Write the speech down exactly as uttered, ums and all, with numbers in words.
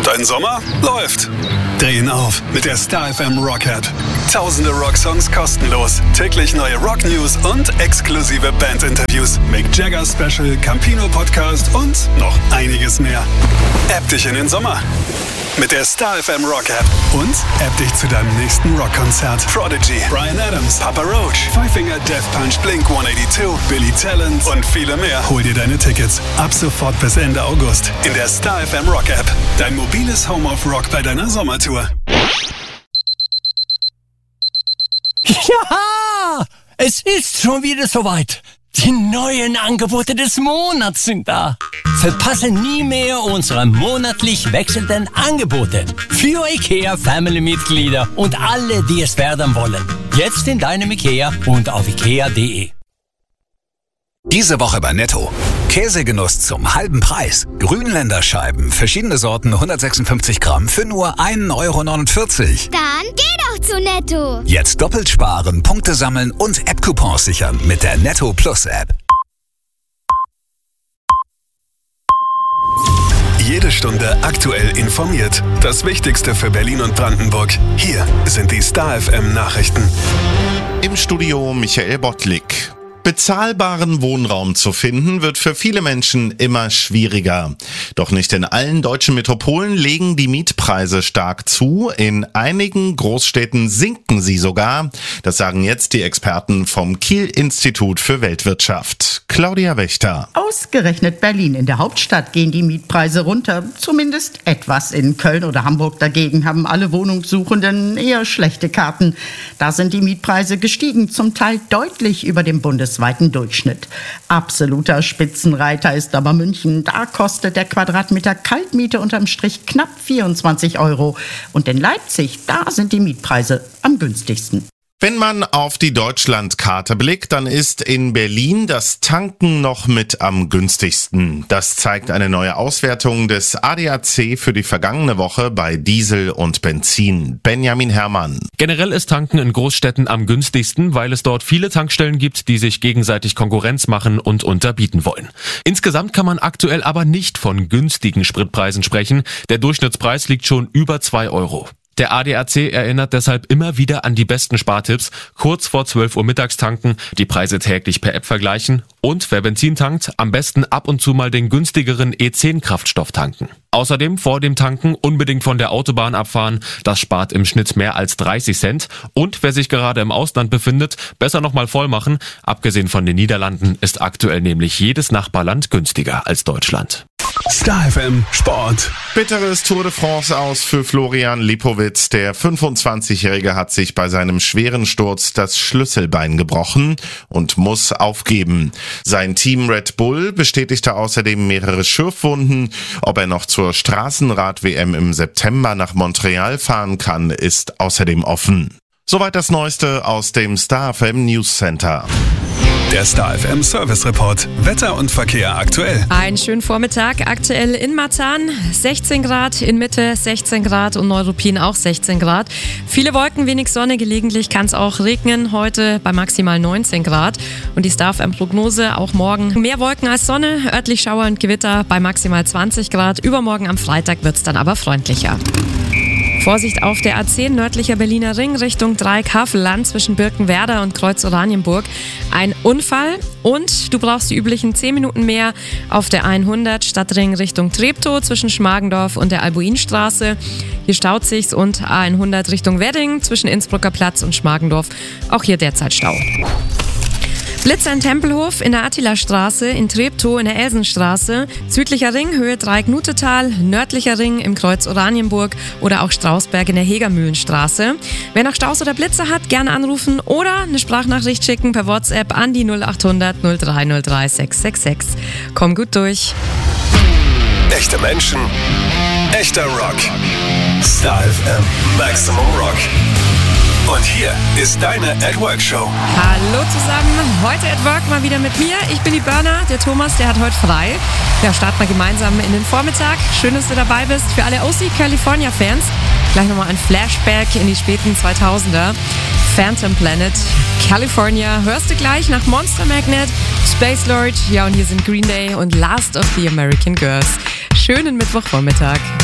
Dein Sommer läuft. Drehen auf mit der Star F M Rock App. Tausende Rocksongs kostenlos, täglich neue Rock-News und exklusive Band-Interviews. Mick Jagger Special, Campino Podcast und noch einiges mehr. App dich in den Sommer mit der Star F M Rock App und App dich zu deinem nächsten Rockkonzert. Prodigy, Bryan Adams, Papa Roach, Five Finger Death Punch, Blink hundertzweiundachtzig, Billy Talent und viele mehr. Hol dir deine Tickets ab sofort bis Ende August in der Star F M Rock App. Dein mobiles Home of Rock bei deiner Sommertour. Ja, es ist schon wieder soweit. Die neuen Angebote des Monats sind da. Verpasse nie mehr unsere monatlich wechselnden Angebote für IKEA Family-Mitglieder und alle, die es werden wollen. Jetzt in deinem IKEA und auf ikea punkt de. Diese Woche bei Netto. Käsegenuss zum halben Preis. Grünländer Scheiben, verschiedene Sorten, hundertsechsundfünfzig Gramm für nur ein Euro neunundvierzig. Dann geh doch zu Netto. Jetzt doppelt sparen, Punkte sammeln und App-Coupons sichern mit der Netto Plus App. Jede Stunde aktuell informiert. Das Wichtigste für Berlin und Brandenburg. Hier sind die Star F M Nachrichten. Im Studio Michael Bottlik. Bezahlbaren Wohnraum zu finden, wird für viele Menschen immer schwieriger. Doch nicht in allen deutschen Metropolen legen die Mietpreise stark zu. In einigen Großstädten sinken sie sogar. Das sagen jetzt die Experten vom Kiel-Institut für Weltwirtschaft. Claudia Wächter. Ausgerechnet Berlin, in der Hauptstadt, gehen die Mietpreise runter. Zumindest etwas. In Köln oder Hamburg dagegen haben alle Wohnungssuchenden eher schlechte Karten. Da sind die Mietpreise gestiegen, zum Teil deutlich über dem bundesweiten Durchschnitt. Absoluter Spitzenreiter ist aber München. Da kostet der Quadratmeter Kaltmiete unterm Strich knapp vierundzwanzig Euro. Und in Leipzig, da sind die Mietpreise am günstigsten. Wenn man auf die Deutschlandkarte blickt, dann ist in Berlin das Tanken noch mit am günstigsten. Das zeigt eine neue Auswertung des A D A C für die vergangene Woche bei Diesel und Benzin. Benjamin Herrmann. Generell ist Tanken in Großstädten am günstigsten, weil es dort viele Tankstellen gibt, die sich gegenseitig Konkurrenz machen und unterbieten wollen. Insgesamt kann man aktuell aber nicht von günstigen Spritpreisen sprechen. Der Durchschnittspreis liegt schon über zwei Euro. Der A D A C erinnert deshalb immer wieder an die besten Spartipps. Kurz vor zwölf Uhr mittags tanken, die Preise täglich per App vergleichen und wer Benzin tankt, am besten ab und zu mal den günstigeren E zehn Kraftstoff tanken. Außerdem vor dem Tanken unbedingt von der Autobahn abfahren. Das spart im Schnitt mehr als dreißig Cent. Und wer sich gerade im Ausland befindet, besser nochmal voll machen. Abgesehen von den Niederlanden ist aktuell nämlich jedes Nachbarland günstiger als Deutschland. Star F M Sport. Bitteres Tour de France aus für Florian Lipowitz. Der fünfundzwanzigjährige hat sich bei seinem schweren Sturz das Schlüsselbein gebrochen und muss aufgeben. Sein Team Red Bull bestätigte außerdem mehrere Schürfwunden. Ob er noch zur Straßenrad-W M im September nach Montreal fahren kann, ist außerdem offen. Soweit das Neueste aus dem Star F M News Center. Der Star F M Service Report. Wetter und Verkehr aktuell. Einen schönen Vormittag. Aktuell in Marzahn sechzehn Grad, in Mitte sechzehn Grad und Neuruppin auch sechzehn Grad. Viele Wolken, wenig Sonne, gelegentlich kann es auch regnen. Heute bei maximal neunzehn Grad. Und die Star F M Prognose auch morgen mehr Wolken als Sonne, örtlich Schauer und Gewitter bei maximal zwanzig Grad. Übermorgen am Freitag wird es dann aber freundlicher. Vorsicht auf der A zehn, nördlicher Berliner Ring Richtung Dreieck-Havelland zwischen Birkenwerder und Kreuz Oranienburg. Ein Unfall und du brauchst die üblichen zehn Minuten mehr auf der hundert Stadtring Richtung Treptow zwischen Schmargendorf und der Albuinstraße. Hier staut sich's und A hundert Richtung Wedding zwischen Innsbrucker Platz und Schmargendorf. Auch hier derzeit Stau. Blitzer in Tempelhof, in der Attila-Straße, in Treptow, in der Elsenstraße, südlicher Ring, Höhe Dreieck-Nutetal, nördlicher Ring im Kreuz Oranienburg oder auch Strausberg in der Hegermühlenstraße. Wer noch Staus oder Blitzer hat, gerne anrufen oder eine Sprachnachricht schicken per WhatsApp an die null acht hundert null drei null drei sechs sechs sechs. Komm gut durch. Echte Menschen, echter Rock. Star F M Maximum Rock. Und hier ist deine At Work Show. Hallo zusammen, heute At Work mal wieder mit mir. Ich bin die Burner, der Thomas, der hat heute frei. Ja, starten wir gemeinsam in den Vormittag. Schön, dass du dabei bist. Für alle O C California Fans gleich nochmal ein Flashback in die späten zweitausender. Phantom Planet, California, hörst du gleich nach Monster Magnet, Space Lord, ja und hier sind Green Day und Last of the American Girls. Schönen Mittwochvormittag.